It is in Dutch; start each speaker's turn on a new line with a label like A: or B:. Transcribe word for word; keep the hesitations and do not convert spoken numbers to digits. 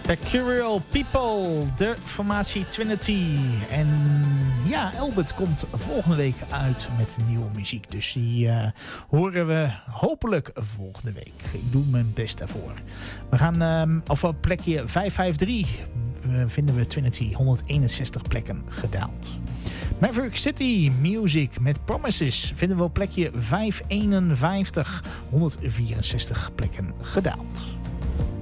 A: Peculiar People, de formatie Trinity. En ja, Albert komt volgende week uit met nieuwe muziek. Dus die uh, horen we hopelijk volgende week. Ik doe mijn best daarvoor. We gaan um, op plekje vijfhonderdvijfenvijftig uh, vinden we Trinity honderdeenenzestig plekken gedaald. Maverick City Music met Promises vinden we op plekje vijfhonderdeenenvijftig, honderdvierenzestig plekken gedaald.